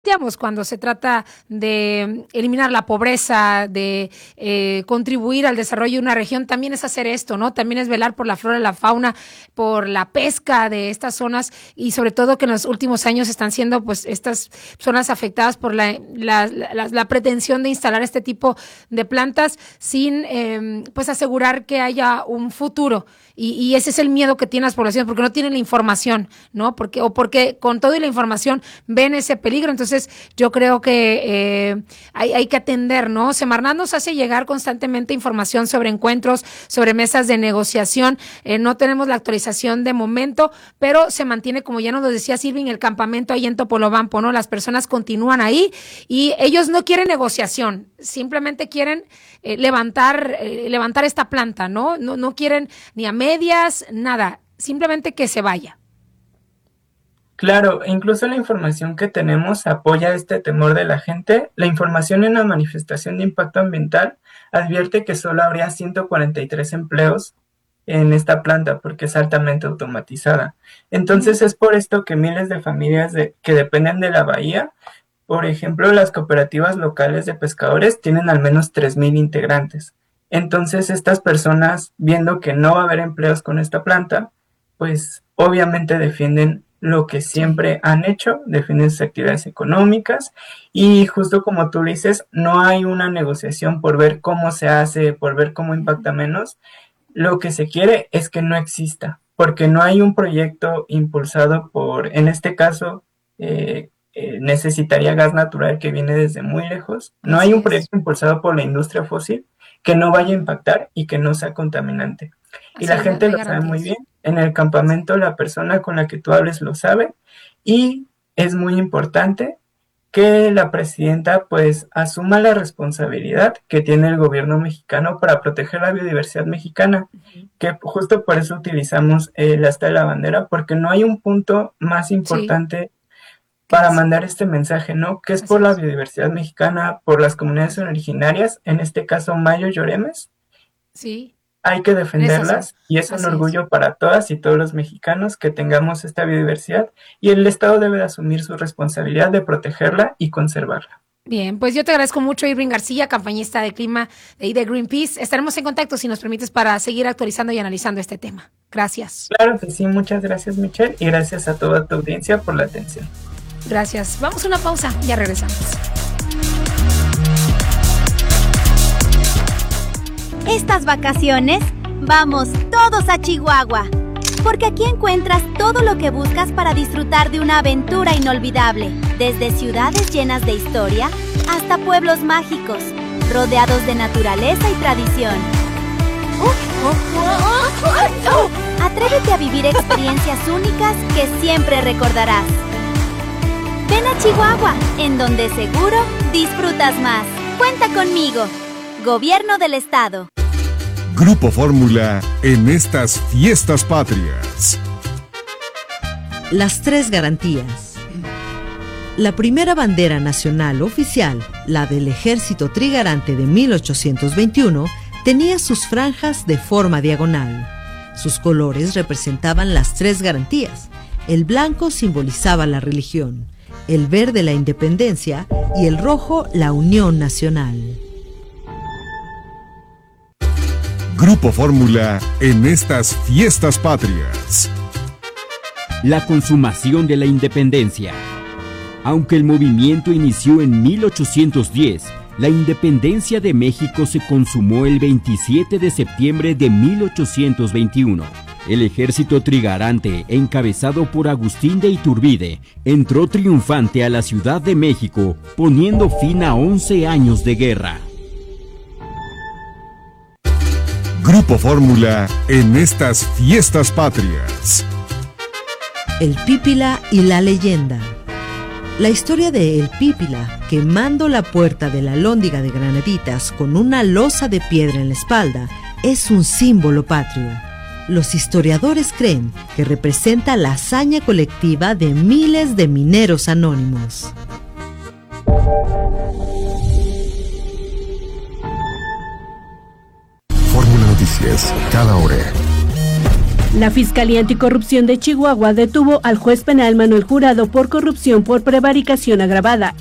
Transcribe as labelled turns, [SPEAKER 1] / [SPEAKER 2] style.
[SPEAKER 1] cuando se trata de eliminar la pobreza, de contribuir al desarrollo de una región, también es hacer esto, ¿no? También es velar por la flora y la fauna, por la pesca de estas zonas y sobre todo que en los últimos años están siendo pues estas zonas afectadas por la pretensión de instalar este tipo de plantas sin pues asegurar que haya un futuro. Y ese es el miedo que tienen las poblaciones porque no tienen la información, ¿no? Porque con toda la información ven ese peligro. Entonces yo creo que hay que atender, ¿no? Semarnat nos hace llegar constantemente información sobre encuentros, sobre mesas de negociación. No tenemos la actualización de momento, pero se mantiene, como ya nos lo decía Irving, el campamento ahí en Topolobampo, ¿no? Las personas continúan ahí y ellos no quieren negociación, simplemente quieren levantar esta planta, ¿no? No quieren ni a medias, nada, simplemente que se vaya.
[SPEAKER 2] Claro, incluso la información que tenemos apoya este temor de la gente. La información en la manifestación de impacto ambiental advierte que solo habría 143 empleos en esta planta porque es altamente automatizada. Entonces es por esto que miles de familias que dependen de la bahía, por ejemplo, las cooperativas locales de pescadores tienen al menos 3,000 integrantes. Entonces estas personas, viendo que no va a haber empleos con esta planta, pues obviamente defienden lo que siempre han hecho, defienden sus actividades económicas y justo como tú dices, no hay una negociación por ver cómo se hace, por ver cómo impacta menos. Lo que se quiere es que no exista, porque no hay un proyecto impulsado por, en este caso, necesitaría gas natural que viene desde muy lejos. No hay un proyecto impulsado por la industria fósil que no vaya a impactar y que no sea contaminante. Y la gente lo sabe muy bien. En el campamento la persona con la que tú hables lo sabe y es muy importante que la presidenta pues asuma la responsabilidad que tiene el gobierno mexicano para proteger la biodiversidad mexicana, que justo por eso utilizamos el asta de la bandera, porque no hay un punto más importante para mandar este mensaje, ¿no? Que es por la biodiversidad mexicana, por las comunidades originarias, en este caso Mayo y Oremes.
[SPEAKER 1] Sí.
[SPEAKER 2] Hay que defenderlas y es un orgullo para todas y todos los mexicanos que tengamos esta biodiversidad y el Estado debe de asumir su responsabilidad de protegerla y conservarla.
[SPEAKER 1] Bien, pues yo te agradezco mucho, Irving García, campañista de clima de Greenpeace. Estaremos en contacto si nos permites para seguir actualizando y analizando este tema. Gracias.
[SPEAKER 2] Claro que sí, muchas gracias, Michelle, y gracias a toda tu audiencia por la atención.
[SPEAKER 1] Gracias. Vamos a una pausa, ya regresamos.
[SPEAKER 3] Estas vacaciones, vamos todos a Chihuahua, porque aquí encuentras todo lo que buscas para disfrutar de una aventura inolvidable, desde ciudades llenas de historia hasta pueblos mágicos, rodeados de naturaleza y tradición. Atrévete a vivir experiencias únicas que siempre recordarás. Ven a Chihuahua, en donde seguro disfrutas más. Cuenta conmigo. Gobierno del Estado.
[SPEAKER 4] Grupo Fórmula en estas fiestas patrias.
[SPEAKER 5] Las 3 garantías. La primera bandera nacional oficial, la del Ejército Trigarante de 1821, tenía sus franjas de forma diagonal. Sus colores representaban las 3 garantías. El blanco simbolizaba la religión, el verde la independencia y el rojo la unión nacional.
[SPEAKER 4] Grupo Fórmula en estas fiestas patrias.
[SPEAKER 6] La consumación de la independencia. Aunque el movimiento inició en 1810, la independencia de México se consumó el 27 de septiembre de 1821. El ejército trigarante, encabezado por Agustín de Iturbide, entró triunfante a la Ciudad de México, poniendo fin a 11 años de guerra.
[SPEAKER 4] Grupo Fórmula en estas fiestas patrias.
[SPEAKER 5] El Pípila y la leyenda. La historia de El Pípila, quemando la puerta de la Alhóndiga de Granaditas con una losa de piedra en la espalda, es un símbolo patrio. Los historiadores creen que representa la hazaña colectiva de miles de mineros anónimos.
[SPEAKER 4] Fórmula Noticias, cada hora.
[SPEAKER 7] La Fiscalía Anticorrupción de Chihuahua detuvo al juez penal Manuel Jurado por corrupción por prevaricación agravada.